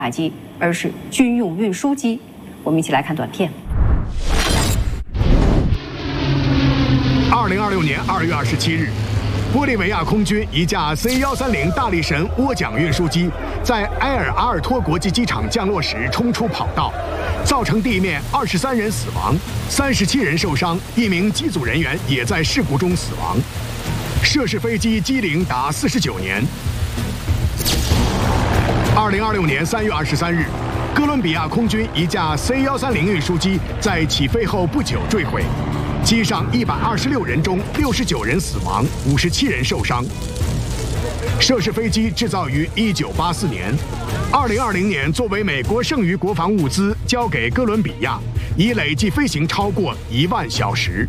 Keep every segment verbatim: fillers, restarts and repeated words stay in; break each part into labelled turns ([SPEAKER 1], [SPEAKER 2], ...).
[SPEAKER 1] 打击，而是军用运输机。我们一起来看短片。
[SPEAKER 2] 二零二六年二月二十七日，玻利维亚空军一架 C 一三零大力神涡桨运输机在埃尔阿尔托国际机场降落时冲出跑道，造成地面二十三人死亡，三十七人受伤，一名机组人员也在事故中死亡。涉事飞机机龄达四十九年。二零二六年三月二十三日，哥伦比亚空军一架 C 一三零运输机在起飞后不久坠毁，机上一百二十六人中六十九人死亡，五十七人受伤。涉事飞机制造于一九八四年，二零二零年作为美国剩余国防物资交给哥伦比亚，已累计飞行超过一万小时。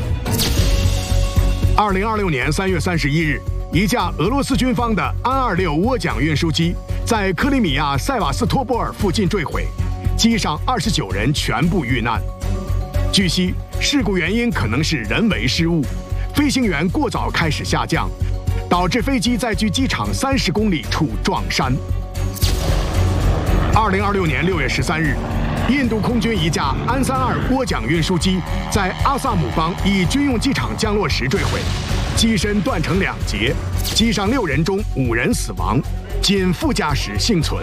[SPEAKER 2] 二零二六年三月三十一日，一架俄罗斯军方的安二六涡桨运输机在克里米亚塞瓦斯托波尔附近坠毁，机上二十九人全部遇难。据悉，事故原因可能是人为失误，飞行员过早开始下降，导致飞机在距机场三十公里处撞山。二零二六年六月十三日，印度空军一架安三二涡桨运输机在阿萨姆邦一军用机场降落时坠毁，机身断成两截，机上六人中五人死亡，仅副驾驶幸存。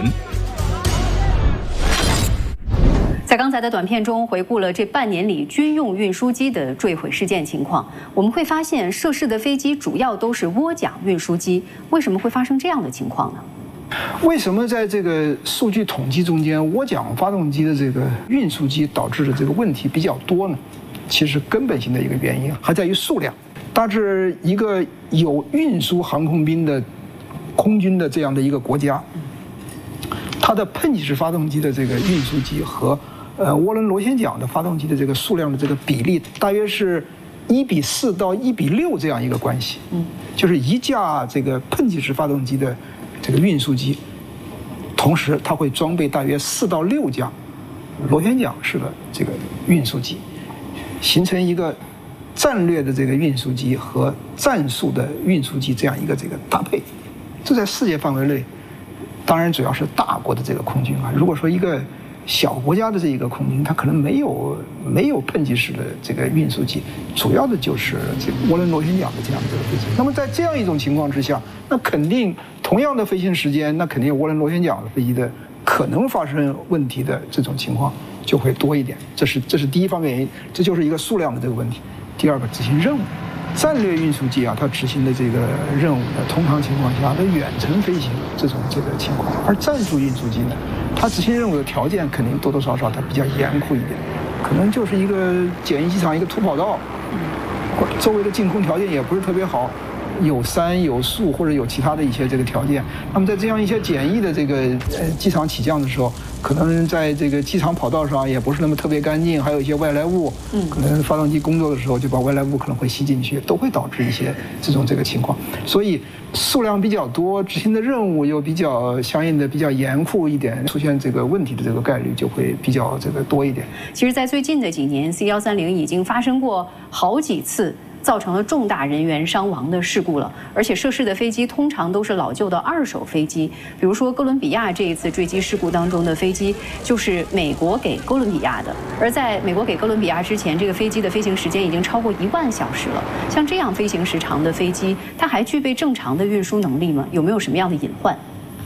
[SPEAKER 1] 在刚才的短片中，回顾了这半年里军用运输机的坠毁事件情况，我们会发现涉事的飞机主要都是涡桨运输机，为什么会发生这样的情况呢？
[SPEAKER 3] 为什么在这个数据统计中间，涡桨发动机的这个运输机导致的这个问题比较多呢？其实根本性的一个原因还在于数量。大致一个有运输航空兵的空军的这样的一个国家，它的喷气式发动机的这个运输机和呃涡轮螺旋桨的发动机的这个数量的这个比例，大约是一比四到一比六这样一个关系。嗯，就是一架这个喷气式发动机的这个运输机，同时它会装备大约四到六架螺旋桨式的这个运输机，形成一个战略的这个运输机和战术的运输机这样一个这个搭配。这在世界范围内，当然主要是大国的这个空军啊。如果说一个小国家的这一个空军，它可能没有没有喷气式的这个运输机，主要的就是这个涡轮螺旋桨的这样的这个飞机。那么在这样一种情况之下，那肯定同样的飞行时间，那肯定涡轮螺旋桨的飞机的可能发生问题的这种情况就会多一点。这是这是第一方面原因，这就是一个数量的这个问题。第二个，执行任务。战略运输机啊，它执行的这个任务呢，通常情况下的远程飞行这种这个情况，而战术运输机呢，它执行任务的条件肯定多多少少它比较严酷一点，可能就是一个简易机场一个土跑道，或者周围的净空条件也不是特别好，有山有树或者有其他的一些这个条件。那么在这样一些简易的这个呃机场起降的时候，可能在这个机场跑道上也不是那么特别干净，还有一些外来物，嗯，可能发动机工作的时候就把外来物可能会吸进去，都会导致一些这种这个情况。所以数量比较多，执行的任务又比较相应的比较严酷一点，出现这个问题的这个概率就会比较这个多一点。
[SPEAKER 1] 其实，在最近的几年 ，C 一三零已经发生过好几次造成了重大人员伤亡的事故了，而且涉事的飞机通常都是老旧的二手飞机。比如说哥伦比亚这一次坠机事故当中的飞机，就是美国给哥伦比亚的。而在美国给哥伦比亚之前，这个飞机的飞行时间已经超过一万小时了。像这样飞行时长的飞机，它还具备正常的运输能力吗？有没有什么样的隐患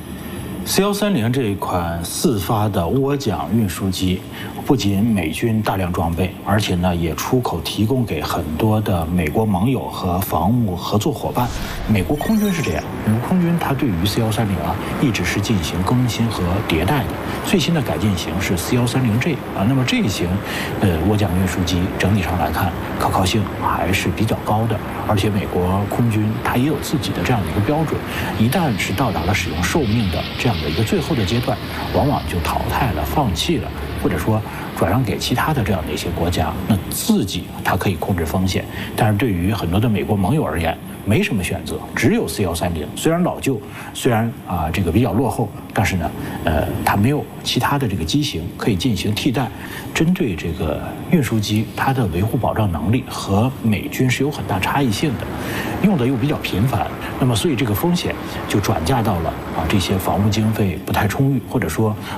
[SPEAKER 4] ？C 一三零这一款四发的涡桨运输机，不仅美军大量装备，而且呢也出口提供给很多的美国盟友和防务合作伙伴。美国空军是这样，美国空军它对于 C 一三零啊一直是进行更新和迭代的。最新的改进型是 C 一三零 J 啊，那么这一型呃涡桨运输机整体上来看可靠性还是比较高的，而且美国空军它也有自己的这样的一个标准，一旦是到达了使用寿命的这样的一个最后的阶段，往往就淘汰了、放弃了，或者说转让给其他的这样的一些国家。那自己它可以控制风险，但是对于很多的美国盟友而言，没什么选择，只有 C 一三零。虽然老旧，虽然啊、呃、这个比较落后，但是呢，呃，它没有其他的这个机型可以进行替代。针对这个运输机，它的维护保障能力和美军是有很大差异性的，用的又比较频繁，那么所以这个风险就转嫁到了啊这些防务经费不太充裕，或者说